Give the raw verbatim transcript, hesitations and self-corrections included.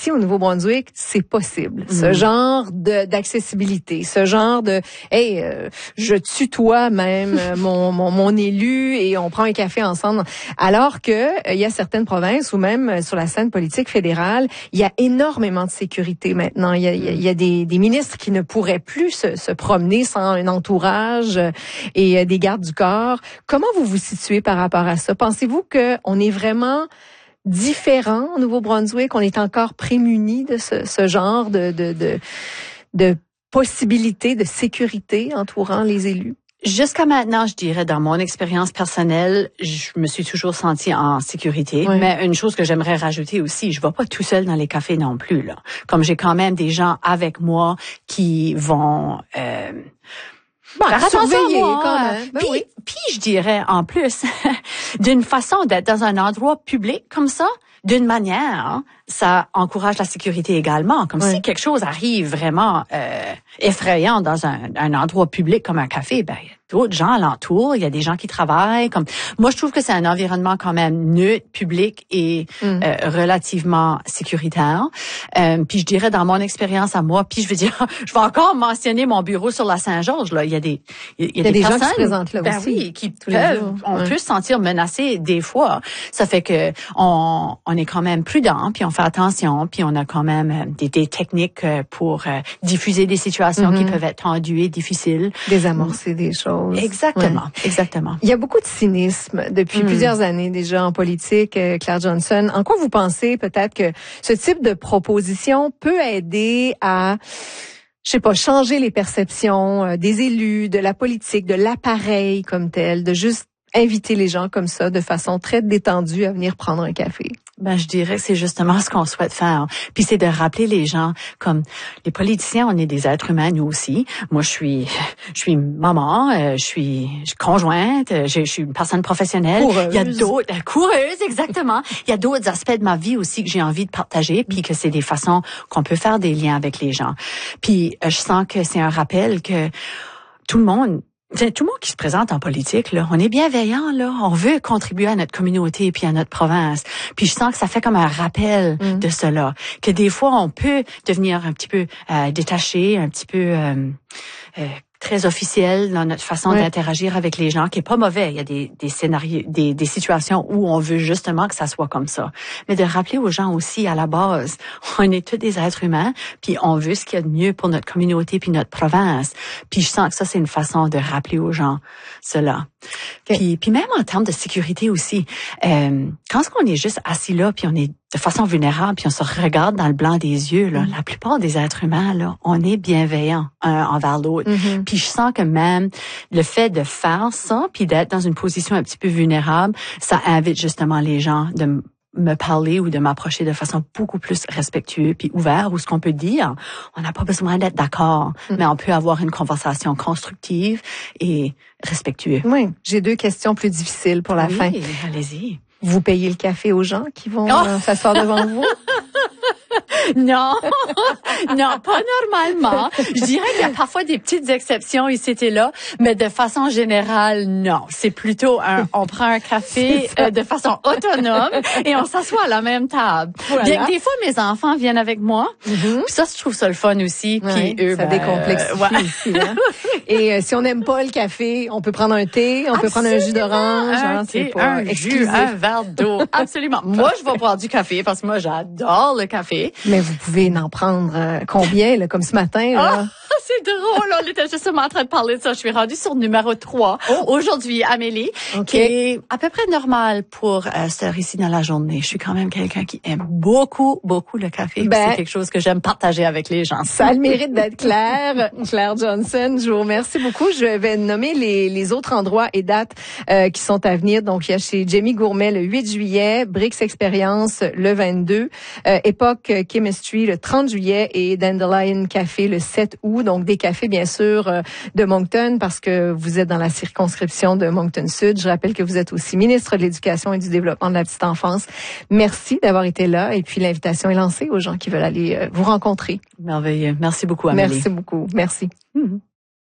ici au Nouveau-Brunswick, c'est possible. Mmh. Ce genre de d'accessibilité, ce genre de hey, euh, je tutoie même mon, mon mon élu et on prend un café ensemble. Alors que il y a certaines provinces ou même sur la scène politique fédérale, il y a énormément de sécurité maintenant. Il y a, il y a des, des ministres qui ne pourraient plus se, se promener sans un entourage et des gardes du corps. Comment vous vous situez par rapport à ça? Pensez-vous qu'on est vraiment différent au Nouveau-Brunswick? On est encore prémunis de ce, ce genre de, de, de, de possibilités de sécurité entourant les élus? Jusqu'à maintenant, je dirais, dans mon expérience personnelle, je me suis toujours sentie en sécurité. Oui. Mais une chose que j'aimerais rajouter aussi, je ne vais pas tout seul dans les cafés non plus, là. Comme j'ai quand même des gens avec moi qui vont euh, bon, faire surveiller moi, quand même. Ben puis, oui. puis je dirais en plus, d'une façon d'être dans un endroit public comme ça, d'une manière, hein, ça encourage la sécurité également. Comme oui. si quelque chose arrive vraiment euh, effrayant dans un, un endroit public comme un café, ben il y a d'autres gens alentour, il y a des gens qui travaillent. Comme moi, je trouve que c'est un environnement quand même neutre, public et mm. euh, relativement sécuritaire. Euh, puis je dirais dans mon expérience à moi, puis je veux dire, je vais encore mentionner mon bureau sur la Saint-Georges. Là, il y a des, il y a, il y a des, des personnes gens qui se présentent là ben aussi. Oui, qui peuvent, on ouais. peut se sentir menacé des fois. Ça fait que on, on est quand même prudent, puis on fait attention, puis on a quand même des, des techniques pour euh, diffuser des situations mm-hmm. qui peuvent être tendues et difficiles, désamorcer des choses. Exactement, ouais. exactement. Il y a beaucoup de cynisme depuis mm. plusieurs années déjà en politique, euh, Claire Johnson. En quoi vous pensez peut-être que ce type de proposition peut aider à, je sais pas, changer les perceptions euh, des élus, de la politique, de l'appareil comme tel, de juste inviter les gens comme ça de façon très détendue à venir prendre un café? Ben, je dirais que c'est justement ce qu'on souhaite faire. Puis c'est de rappeler les gens comme les politiciens, on est des êtres humains nous aussi. Moi, je suis, je suis maman, euh, je suis conjointe, je, je suis une personne professionnelle. Coureuse. Il y a d'autres, coureuse, exactement. Il y a d'autres aspects de ma vie aussi que j'ai envie de partager, puis que c'est des façons qu'on peut faire des liens avec les gens. Puis euh, je sens que c'est un rappel que tout le monde Tout le monde qui se présente en politique, là, on est bienveillant, là. On veut contribuer à notre communauté puis à notre province. Puis je sens que ça fait comme un rappel mm. de cela, que des fois on peut devenir un petit peu euh, détaché, un petit peu euh, euh, très officiel dans notre façon ouais. d'interagir avec les gens, qui est pas mauvais. Il y a des, des scénarios, des, des situations où on veut justement que ça soit comme ça. Mais de rappeler aux gens aussi, à la base, on est tous des êtres humains, puis on veut ce qu'il y a de mieux pour notre communauté puis notre province. Puis je sens que ça, c'est une façon de rappeler aux gens cela. Okay. Puis, puis même en termes de sécurité aussi, euh, quand on est juste assis là, puis on est de façon vulnérable, puis on se regarde dans le blanc des yeux, là, mm. la plupart des êtres humains, là, on est bienveillant un envers l'autre. Mm-hmm. Puis je sens que même le fait de faire ça, puis d'être dans une position un petit peu vulnérable, ça invite justement les gens de me parler ou de m'approcher de façon beaucoup plus respectueuse puis ouverte, ou ce qu'on peut dire, on n'a pas besoin d'être d'accord, mm. mais on peut avoir une conversation constructive et respectueuse. Oui, j'ai deux questions plus difficiles pour la oui, fin. Allez-y. Vous payez le café aux gens qui vont oh! euh, s'asseoir devant vous? Non, non, pas normalement. Je dirais qu'il y a parfois des petites exceptions ici et là, mais de façon générale, non. C'est plutôt un, on prend un café euh, de façon autonome et on s'assoit à la même table. Voilà. Bien que des fois, mes enfants viennent avec moi. Mm-hmm. Puis ça, je trouve ça le fun aussi. Oui, puis eux, ça ben, décomplexifie euh, ouais. aussi. Hein? Et euh, si on n'aime pas le café, on peut prendre un thé, on Absolument. peut prendre un jus d'orange. Un hein, thé, c'est pas un exclusif. jus, un verre d'eau. Absolument. Moi, je vais boire du café parce que moi, j'adore le café. Mais vous pouvez en prendre euh, combien, là, comme ce matin? Là? Ah, c'est drôle, on était justement en train de parler de ça. Je suis rendue sur numéro trois oh. aujourd'hui, Amélie, okay. qui est à peu près normal pour euh, cette heure-ci dans la journée. Je suis quand même quelqu'un qui aime beaucoup, beaucoup le café. Ben, c'est quelque chose que j'aime partager avec les gens. Ça a le mérite d'être clair. Claire Johnson, je vous remercie beaucoup. Je vais nommer les, les autres endroits et dates euh, qui sont à venir. Donc, il y a chez Jamie Gourmet le huit juillet, Brix Experience le vingt-deux, euh, Époque Chemistry le trente juillet et Dandelion Café le sept août. Donc, des cafés, bien sûr, euh, de Moncton parce que vous êtes dans la circonscription de Moncton Sud. Je rappelle que vous êtes aussi ministre de l'Éducation et du Développement de la petite enfance. Merci d'avoir été là. Et puis, l'invitation est lancée aux gens qui veulent aller euh, vous rencontrer. Merveilleux. Merci beaucoup, Amélie. Merci beaucoup. Merci. Mm-hmm.